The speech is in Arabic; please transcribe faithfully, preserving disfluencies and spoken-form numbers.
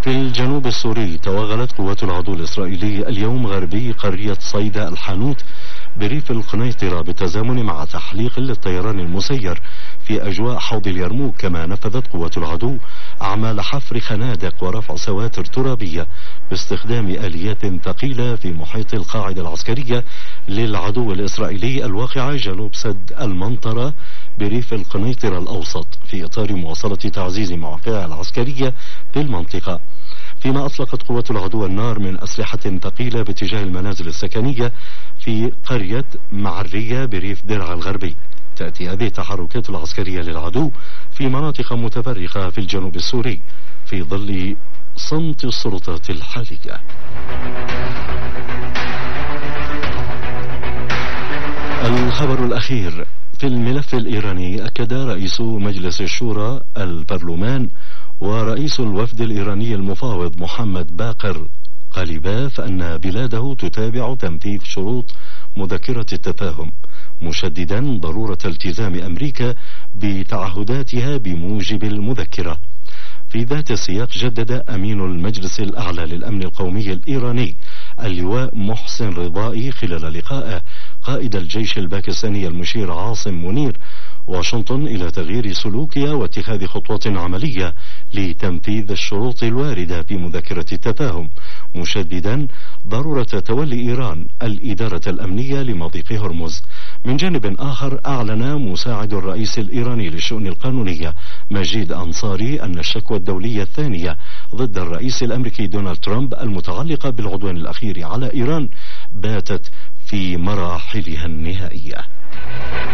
في الجنوب السوري توغلت قوات العدو الإسرائيلي اليوم غربي قرية صيدا الحانوت بريف القنيطرة بالتزامن مع تحليق للطيران المسير في أجواء حوض اليرموك. كما نفذت قوات العدو أعمال حفر خنادق ورفع سواتر ترابية باستخدام آليات ثقيلة في محيط القاعدة العسكرية للعدو الإسرائيلي الواقعة جنوب سد المنطرة بريف القنيطرة الأوسط في إطار مواصلة تعزيز مواقعها العسكرية في المنطقة. فيما أطلقت قوات العدو النار من أسلحة ثقيلة باتجاه المنازل السكنية في قرية معرية بريف درعا الغربي. تأتي هذه التحركات العسكرية للعدو في مناطق متفرقة في الجنوب السوري في ظل صمت السلطات الحالية. الخبر الأخير في الملف الإيراني. أكد رئيس مجلس الشورى البرلمان ورئيس الوفد الإيراني المفاوض محمد باقر قليباف أن بلاده تتابع تنفيذ شروط مذكرة التفاهم، مشددا ضرورة التزام أمريكا بتعهداتها بموجب المذكرة. في ذات السياق جدد أمين المجلس الأعلى للأمن القومي الإيراني اللواء محسن رضائي خلال لقائه قائد الجيش الباكستاني المشير عاصم منير واشنطن إلى تغيير سلوكها واتخاذ خطوات عملية لتنفيذ الشروط الواردة في مذكرة التفاهم، مشددا ضرورة تولي إيران الإدارة الأمنية لمضيق هرمز. من جانب آخر أعلن مساعد الرئيس الإيراني للشؤون القانونية مجيد أنصاري أن الشكوى الدولية الثانية ضد الرئيس الأمريكي دونالد ترامب المتعلقة بالعدوان الأخير على إيران باتت في مراحلها النهائية.